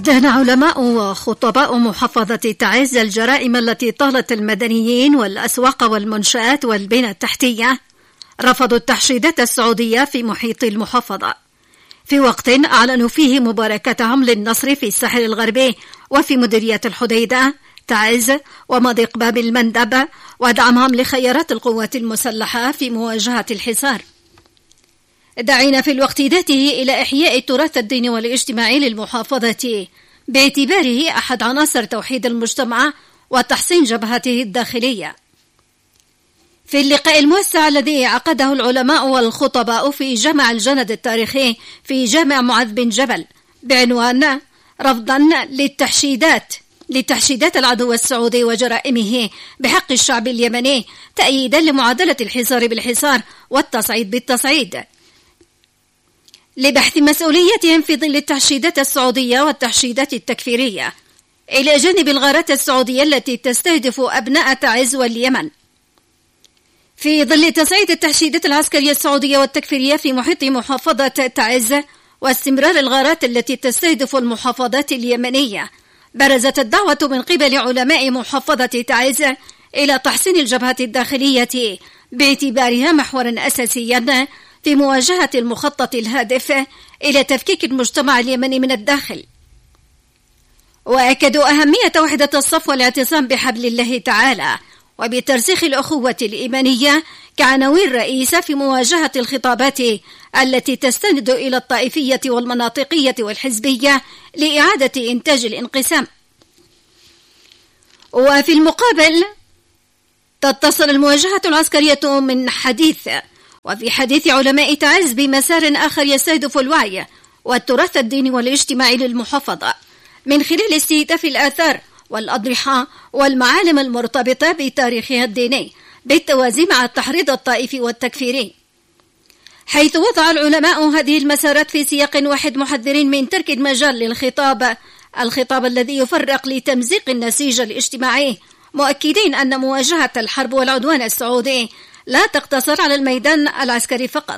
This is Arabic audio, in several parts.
دان علماء وخطباء محافظة تعز الجرائم التي طالت المدنيين والأسواق والمنشآت والبنى التحتية، رفضوا التحشيدات السعودية في محيط المحافظة، في وقت أعلنوا فيه مباركتهم للنصر في الساحل الغربي وفي مديرية الحديدة تعز ومضيق باب المندب، ودعمهم لخيارات القوات المسلحة في مواجهة الحصار، داعين في الوقت ذاته إلى إحياء التراث الديني والاجتماعي للمحافظة باعتباره أحد عناصر توحيد المجتمع وتحصين جبهته الداخلية. في اللقاء الموسع الذي عقده العلماء والخطباء في جامع الجند التاريخي في جامع معاذ بن جبل بعنوان رفضا لتحشيدات العدو السعودي وجرائمه بحق الشعب اليمني، تأييدا لمعادلة الحصار بالحصار والتصعيد بالتصعيد، لبحث مسؤوليتهم في ظل التحشيدات السعودية والتحشيدات التكفيرية، إلى جانب الغارات السعودية التي تستهدف أبناء تعز واليمن، في ظل تصعيد التحشيدات العسكرية السعودية والتكفيرية في محيط محافظة تعز واستمرار الغارات التي تستهدف المحافظات اليمنية. برزت الدعوة من قبل علماء محافظة تعز إلى تحسين الجبهة الداخلية باعتبارها محورا أساسيا في مواجهة المخطط الهادف إلى تفكيك المجتمع اليمني من الداخل، وأكدوا أهمية وحدة الصف والاعتصام بحبل الله تعالى وبترسيخ الأخوة الإيمانية كعناوين رئيسة في مواجهة الخطابات التي تستند إلى الطائفية والمناطقية والحزبية لإعادة إنتاج الانقسام. وفي المقابل تتصل المواجهة العسكرية من حديث وفي حديث علماء تعز بمسار آخر يستهدف الوعي والتراث الديني والاجتماعي للمحافظة من خلال استهداف الآثار والأضرحة والمعالم المرتبطة بتاريخها الديني بالتوازي مع التحريض الطائفي والتكفيري، حيث وضع العلماء هذه المسارات في سياق واحد محذرين من ترك المجال للخطاب الذي يفرق لتمزيق النسيج الاجتماعي، مؤكدين أن مواجهة الحرب والعدوان السعودي لا تقتصر على الميدان العسكري فقط.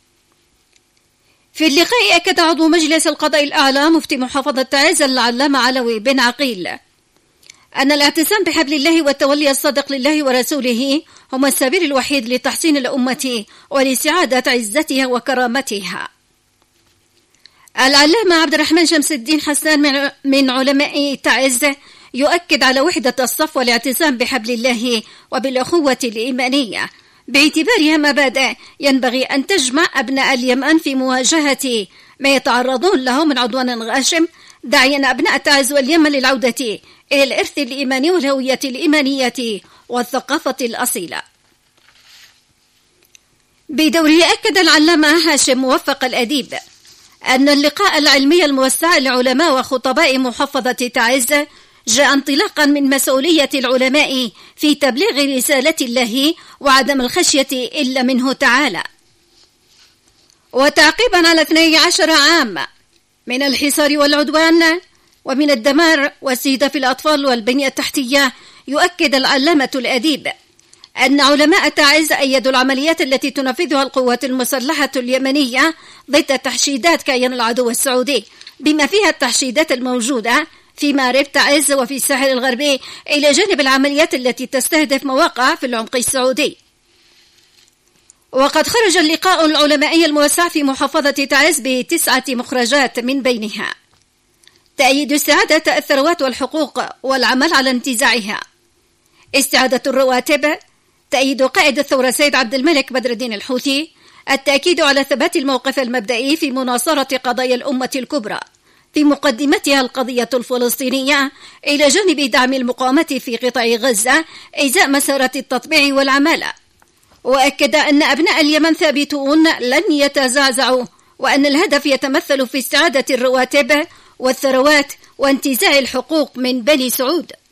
في اللقاء أكد عضو مجلس القضاء الأعلى مفتي محافظة تعز العلامة علوي بن عقيل أن الاعتصام بحبل الله والتولي الصادق لله ورسوله هما السبيل الوحيد لتحسين الأمة ولاستعادة عزتها وكرامتها. العلامة عبد الرحمن شمس الدين حسان من علماء تعز يؤكد على وحدة الصف والاعتصام بحبل الله وبالأخوة الإيمانية باعتبارها مبادئ ينبغي أن تجمع أبناء اليمن في مواجهة ما يتعرضون له من عدوان غاشم، داعيا أبناء تعز واليمن للعودة إلى الإرث الإيماني والهوية الإيمانية والثقافة الأصيلة. بدوره أكد العلامة هاشم موفق الأديب أن اللقاء العلمي الموسع لعلماء وخطباء محافظة تعز جاء انطلاقا من مسؤولية العلماء في تبليغ رسالة الله وعدم الخشية إلا منه تعالى. وتعقيبا على 12 عام من الحصار والعدوان ومن الدمار واستهداف الأطفال والبنية التحتية، يؤكد العلامة الأديب أن علماء تعز أيدوا العمليات التي تنفذها القوات المسلحة اليمنية ضد تحشيدات كيان العدو السعودي، بما فيها التحشيدات الموجودة في مأرب تعز وفي الساحل الغربي، إلى جانب العمليات التي تستهدف مواقع في العمق السعودي. وقد خرج اللقاء العلمائي الموسع في محافظة تعز ب9 مخرجات، من بينها تأييد استعادة الثروات والحقوق والعمل على انتزاعها، استعادة الرواتب، تأييد قائد الثورة سيد عبد الملك بدر الدين الحوثي، التأكيد على ثبات الموقف المبدئي في مناصرة قضايا الأمة الكبرى في مقدمتها القضية الفلسطينية، إلى جانب دعم المقاومة في قطاع غزة إزاء مسارات التطبيع والعمالة. وأكد أن أبناء اليمن ثابتون لن يتزعزعوا، وأن الهدف يتمثل في استعادة الرواتب والثروات وانتزاع الحقوق من بني سعود.